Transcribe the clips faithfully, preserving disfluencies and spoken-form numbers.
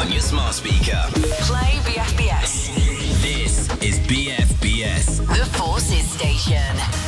on your smart speaker. Play B F B S. This is B F B S. The Forces Station.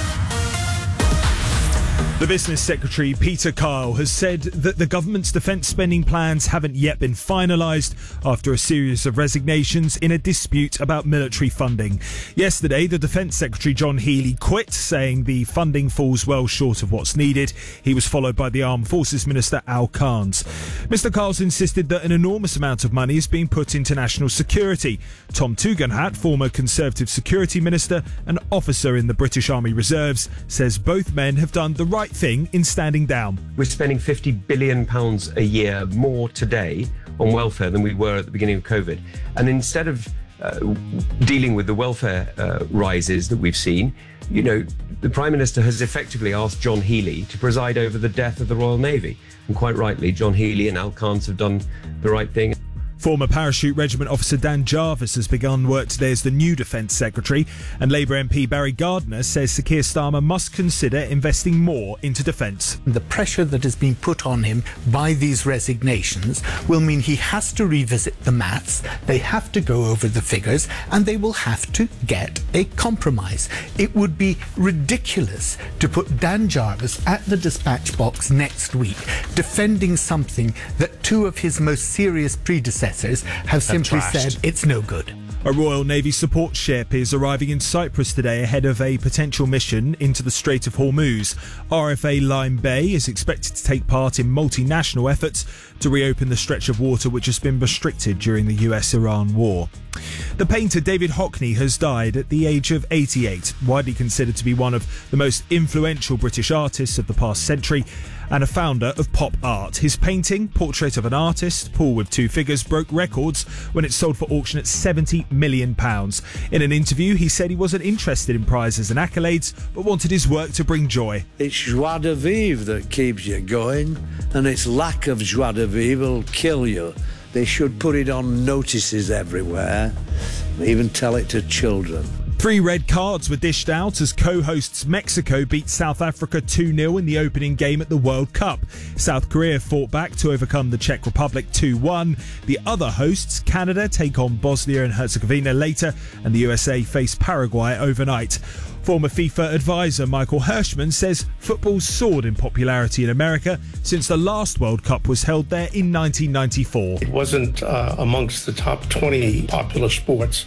The Business Secretary, Peter Kyle, has said that the government's defence spending plans haven't yet been finalised after a series of resignations in a dispute about military funding. Yesterday, the Defence Secretary, John Healey, quit, saying the funding falls well short of what's needed. He was followed by the Armed Forces Minister, Al Carnes. Mister Kyle's insisted that an enormous amount of money is being put into national security. Tom Tugendhat, former Conservative Security Minister and officer in the British Army Reserves, says both men have done the right thing in standing down. We're spending fifty billion pounds a year more today on welfare than we were at the beginning of COVID. And instead of uh, dealing with the welfare uh, rises that we've seen, you know, the Prime Minister has effectively asked John Healey to preside over the death of the Royal Navy. And quite rightly, John Healey and Al Carnes have done the right thing. Former Parachute Regiment officer Dan Jarvis has begun work today as the new Defence Secretary, and Labour M P Barry Gardiner says Sir Keir Starmer must consider investing more into defence. The pressure that has been put on him by these resignations will mean he has to revisit the maths, they have to go over the figures, and they will have to get a compromise. It would be ridiculous to put Dan Jarvis at the dispatch box next week defending something that two of his most serious predecessors have simply said it's no good. A Royal Navy support ship is arriving in Cyprus today ahead of a potential mission into the Strait of Hormuz. R F A Lime Bay is expected to take part in multinational efforts to reopen the stretch of water which has been restricted during the U S Iran war. The painter David Hockney has died at the age of eighty-eight, widely considered to be one of the most influential British artists of the past century and a founder of pop art. His painting, Portrait of an Artist, Paul with Two Figures, broke records when it sold for auction at seventy million pounds. In an interview, he said he wasn't interested in prizes and accolades, but wanted his work to bring joy. It's joie de vivre that keeps you going, and its lack of joie de vivre will kill you. They should put it on notices everywhere, even tell it to children. Three red cards were dished out as co-hosts Mexico beat South Africa two nil in the opening game at the World Cup. South Korea fought back to overcome the Czech Republic two one. The other hosts, Canada, take on Bosnia and Herzegovina later, and the U S A face Paraguay overnight. Former FIFA advisor Michael Hirschman says football's soared in popularity in America since the last World Cup was held there in nineteen ninety-four. It wasn't uh, amongst the top twenty popular sports.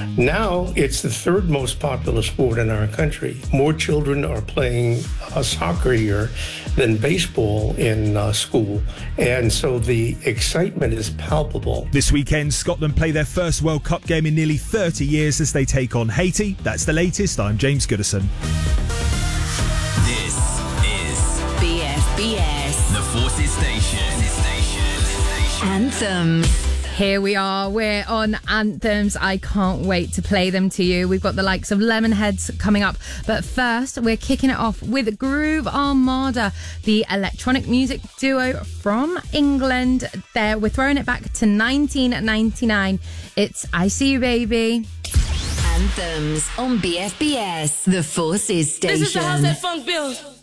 Now it's the third most popular sport in our country. More children are playing uh, soccer here than baseball in uh, school, and so the excitement is palpable. This weekend, Scotland play their first World Cup game in nearly thirty years as they take on Haiti. That's the latest. I'm James Goodison. This is B F B S. the Forces Station. Station. Anthems. Here we are, we're on Anthems. I can't wait to play them to you. We've got the likes of Lemonheads coming up. But first, we're kicking it off with Groove Armada, the electronic music duo from England. There, we're throwing it back to nineteen ninety-nine. It's I See You Baby. Anthems on B F B S, the Forces Station. This is the house that funk builds.